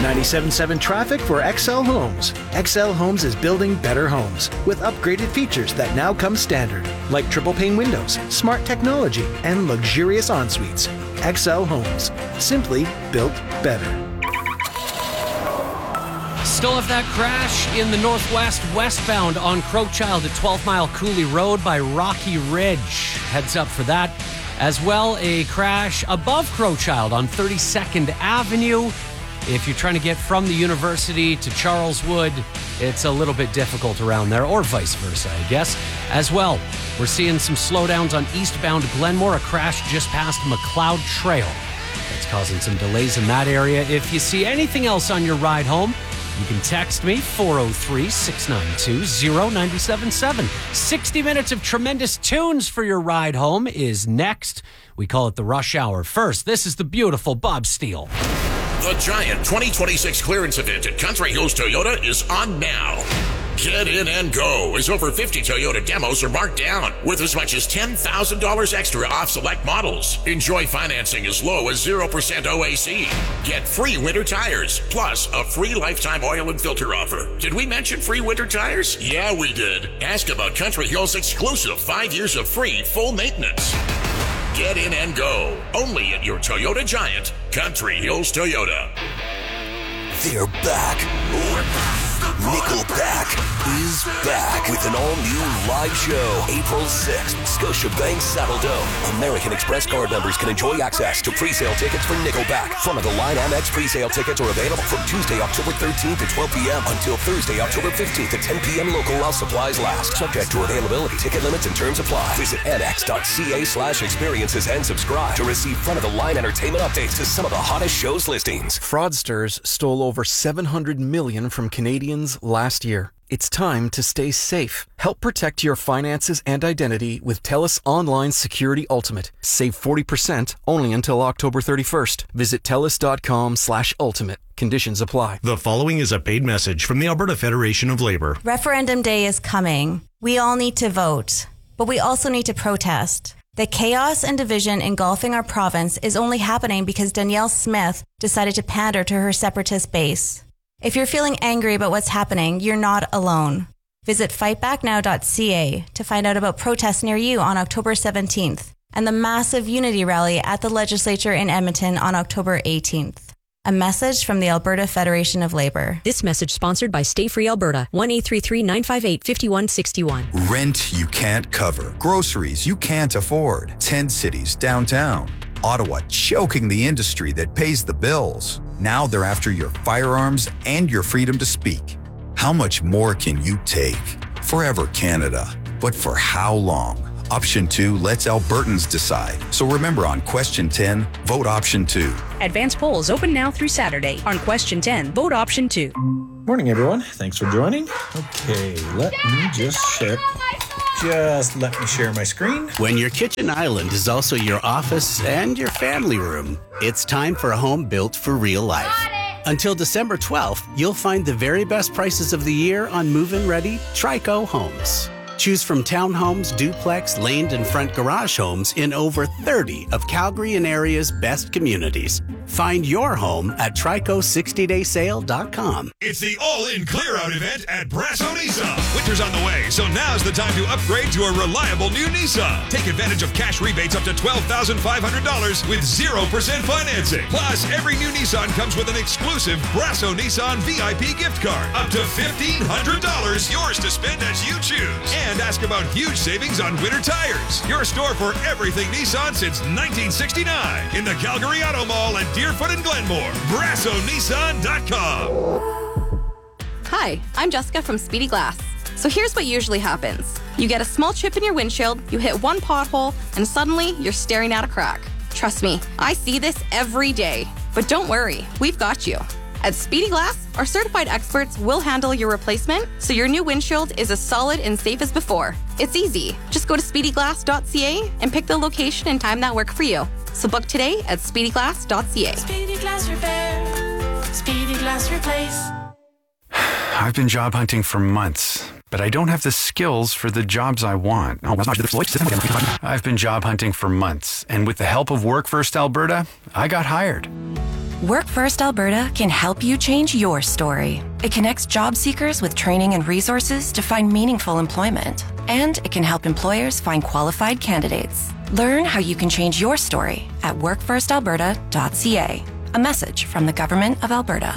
97.7 traffic for XL Homes. XL Homes is building better homes with upgraded features that now come standard, like triple pane windows, smart technology, and luxurious ensuites. XL Homes. Simply built better. Still have that crash in the northwest westbound on Crowchild at 12 Mile Cooley Road by Rocky Ridge. Heads up for that. As well, a crash above Crowchild on 32nd Avenue. If you're trying to get from the university to Charleswood, it's a little bit difficult around there, or vice versa, I guess. As well, we're seeing some slowdowns on eastbound Glenmore, a crash just past McLeod Trail. That's causing some delays in that area. If you see anything else on your ride home, you can text me, 403-692-0977. 60 minutes of tremendous tunes for your ride home is next. We call it the Rush Hour. First, this is the beautiful Bob Steele. The Giant 2026 clearance event at Country Hills Toyota is on now. Get in and go, as over 50 Toyota demos are marked down with as much as $10,000 extra off select models. Enjoy financing as low as 0% OAC. Get free winter tires, plus a free lifetime oil and filter offer. Did we mention free winter tires? Yeah, we did. Ask about Country Hills' exclusive 5 years of free full maintenance. Get in and go, only at your Toyota Giant, Country Hills Toyota. They're back. Nickelback is back with an all-new live show, April 6th, Scotiabank Saddledome. American Express card members can enjoy access to pre-sale tickets for Nickelback. Front-of-the-line Amex pre-sale tickets are available from Tuesday, October 13th at 12 p.m. until Thursday, October 15th at 10 p.m. local while supplies last. Subject to availability. Ticket limits and terms apply. Visit amex.ca/experiences and subscribe to receive front-of-the-line entertainment updates to some of the hottest shows listings. Fraudsters stole over $700 million from Canadians last year. It's time to stay safe. Help protect your finances and identity with TELUS Online Security Ultimate. Save 40% only until October 31st. Visit TELUS.com/ultimate. Conditions apply. The following is a paid message from the Alberta Federation of Labor. Referendum day is coming. We all need to vote, but we also need to protest. The chaos and division engulfing our province is only happening because Danielle Smith decided to pander to her separatist base. If you're feeling angry about what's happening, you're not alone. Visit fightbacknow.ca to find out about protests near you on October 17th and the massive unity rally at the legislature in Edmonton on October 18th. A message from the Alberta Federation of Labor. This message sponsored by Stay Free Alberta, 1-833-958-5161. Rent you can't cover. Groceries you can't afford. Tent cities downtown. Ottawa choking the industry that pays the bills. Now they're after your firearms and your freedom to speak. How much more can you take? Forever Canada. But for how long? Option 2 lets Albertans decide. So remember, on Question 10, vote Option 2. Advanced polls open now through Saturday. On Question 10, vote Option 2. Morning, everyone. Thanks for joining. Okay, let me share my screen. When your kitchen island is also your office and your family room, it's time for a home built for real life. Until December 12th, you'll find the very best prices of the year on move-in ready Trico homes. Choose from townhomes, duplex, laned and front garage homes in over 30 of Calgary and area's best communities. Find your home at trico60daysale.com. It's the all-in clear-out event at Brasso Nissan. Winter's on the way, so now's the time to upgrade to a reliable new Nissan. Take advantage of cash rebates up to $12,500 with 0% financing. Plus, every new Nissan comes with an exclusive Brasso Nissan VIP gift card. Up to $1,500, yours to spend as you choose. And ask about huge savings on winter tires. Your store for everything Nissan since 1969. In the Calgary Auto Mall at Deerfoot and Glenmore. BrassoNissan.com. Hi, I'm Jessica from Speedy Glass. So here's what usually happens. You get a small chip in your windshield, you hit one pothole, and suddenly you're staring at a crack. Trust me, I see this every day. But don't worry, we've got you. At Speedy Glass, our certified experts will handle your replacement so your new windshield is as solid and safe as before. It's easy. Just go to speedyglass.ca and pick the location and time that work for you. So book today at speedyglass.ca. Speedy Glass Repair. Speedy Glass Replace. I've been job hunting for months, but I don't have the skills for the jobs I want. I've been job hunting for months, and with the help of Work First Alberta, I got hired. Work First Alberta can help you change your story. It connects job seekers with training and resources to find meaningful employment. And it can help employers find qualified candidates. Learn how you can change your story at workfirstalberta.ca. A message from the Government of Alberta.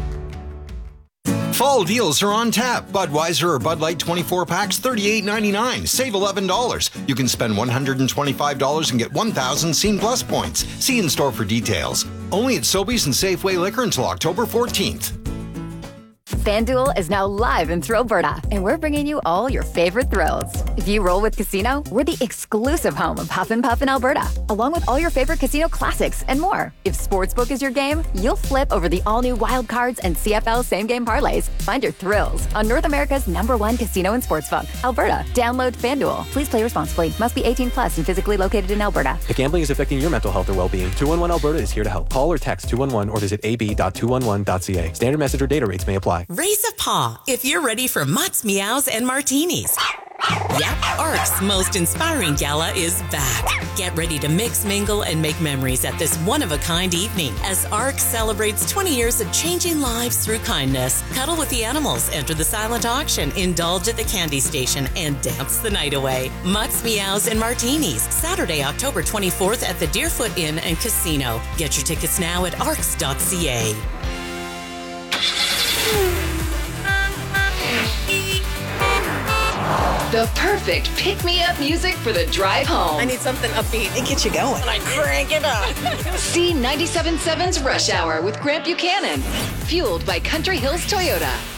Fall deals are on tap. Budweiser or Bud Light 24 packs, $38.99. Save $11. You can spend $125 and get 1,000 Scene Plus points. See in store for details. Only at Sobeys and Safeway Liquor until October 14th. FanDuel is now live in Thrillberta, and we're bringing you all your favorite thrills. If you roll with Casino, we're the exclusive home of Huff and Puff in Alberta, along with all your favorite casino classics and more. If Sportsbook is your game, you'll flip over the all-new Wild Cards and CFL same-game parlays. Find your thrills on North America's #1 casino and sportsbook, Alberta. Download FanDuel. Please play responsibly. Must be 18 plus and physically located in Alberta. If gambling is affecting your mental health or well-being, 211 Alberta is here to help. Call or text 211 or visit ab.211.ca. Standard message or data rates may apply. Raise a paw if you're ready for Mutts, Meows, and Martinis. Yep, ARC's most inspiring gala is back. Get ready to mix, mingle, and make memories at this one-of-a-kind evening as ARC celebrates 20 years of changing lives through kindness. Cuddle with the animals, enter the silent auction, indulge at the candy station, and dance the night away. Mutts, Meows, and Martinis, Saturday, October 24th at the Deerfoot Inn and Casino. Get your tickets now at arcs.ca. The perfect pick-me-up music for the drive home. I need something upbeat and get you going. And I crank it up. See 97.7's Rush Hour with Grant Buchanan. Fueled by Country Hills Toyota.